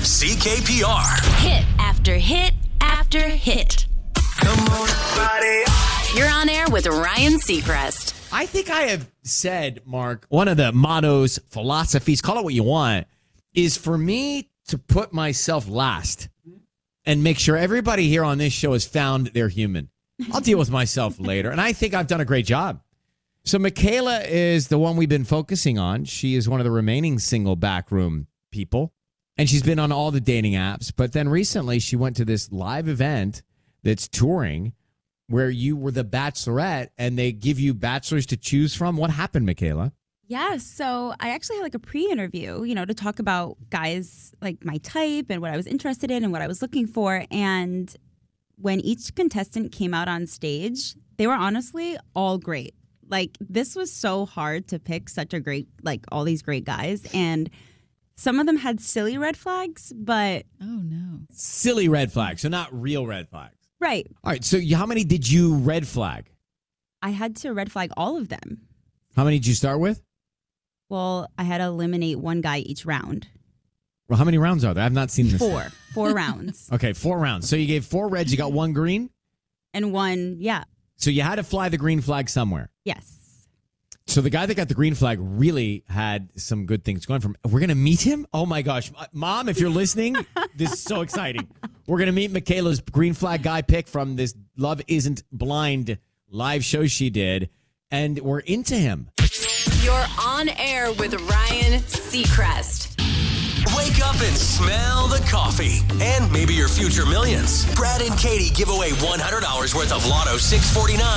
CKPR. Hit after hit after hit. Come on, buddy. You're on air with Ryan Seacrest. I think I have said, Mark, one of the mottos, philosophies, call it what you want, is for me to put myself last and make sure everybody here on this show has found their human. I'll deal with myself later. And I think I've done a great job. So Michaela is the one we've been focusing on. She is one of the remaining single backroom people. And she's been on all the dating apps. But then recently she went to this live event that's touring where you were the bachelorette and they give you bachelors to choose from. What happened, Michaela? Yeah, so I actually had like a pre-interview, to talk about guys like my type and what I was interested in and what I was looking for. And when each contestant came out on stage, they were honestly all great. Like, this was so hard to pick such a great, like, all these great guys. And some of them had silly red flags, but... Oh, no. Silly red flags, so not real red flags. Right. All right, so how many did you red flag? I had to red flag all of them. How many did you start with? Well, I had to eliminate one guy each round. Well, how many rounds are there? I've not seen this. Four rounds. Okay, 4 rounds. So you gave 4 reds, you got 1 green? And one, yeah. So you had to fly the green flag somewhere. Yes. So the guy that got the green flag really had some good things going for him. We're going to meet him? Oh, my gosh. Mom, if you're listening, this is so exciting. We're going to meet Michaela's green flag guy pick from this Love Isn't Blind live show she did, and we're into him. You're on air with Ryan Seacrest. Wake up and smell the coffee. And maybe your future millions. Brad and Katie give away $100 worth of Lotto 649